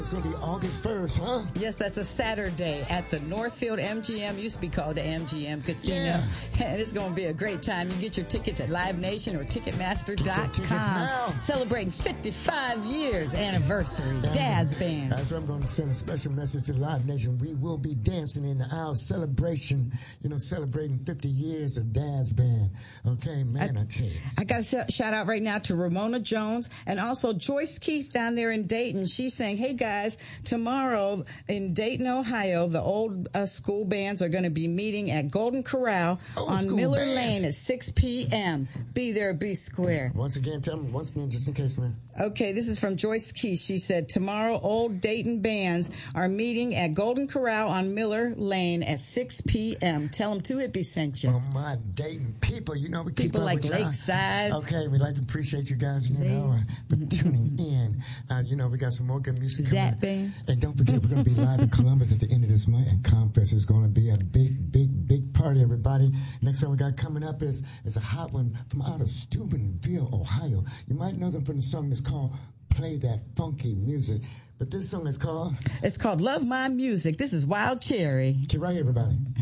It's going to be August 1st, huh? Yes, that's a Saturday at the Northfield MGM. Used to be called the MGM Casino. Yeah. And it's going to be a great time. You get your tickets at Live Nation or Ticketmaster.com. Celebrating 55 years anniversary. Daz Band. That's why I'm going to send a special message to Live Nation. We will be dancing in the aisle celebration, celebrating 50 years of Daz Band. Okay, man, I tell you. I got to shout out right now to Ramona Jones and also Joyce Keith down there in Dayton. She's saying, hey, guys, tomorrow in Dayton, Ohio, the old school bands are going to be meeting at Golden Corral on Miller Lane at 6 p.m. Be there, be square. Once again, just in case, man. Okay, this is from Joyce Keith. She said, tomorrow, old Dayton bands are meeting at Golden Corral on Miller Lane at 6 p.m. Tell them 2-Hit sent you. Oh, my Dayton people, we keep people up like with Lakeside. Okay, we'd like to appreciate you guys, for tuning in. We got some more good music coming. Band. And don't forget, we're going to be live in Columbus at the end of this month, and Comfest is going to be a big party, everybody. Next time we got coming up is a hot one from out of Steubenville, Ohio. You might know them from the song that's called Play That Funky Music. But this song is called? It's called Love My Music. This is Wild Cherry. Okay, right here, everybody.